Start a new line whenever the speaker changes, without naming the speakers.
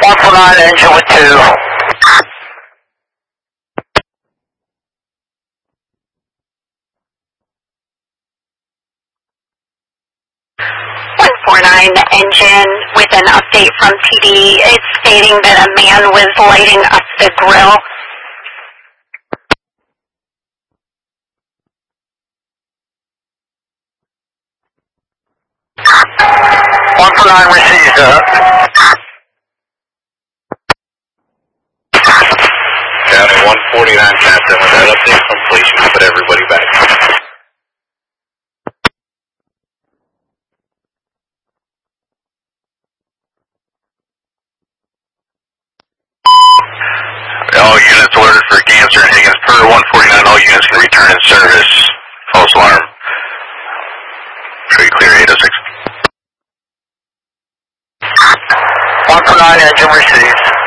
149 engine with 2.
149 engine with an update from TD. It's stating that a man was lighting up the grill.
149 receives
County 149, Captain. With that update complete, you can put everybody back. All units alerted for cancer and Higgins. Per 149, all units can return in service. False alarm. Show you clear 806.
149 engine receives.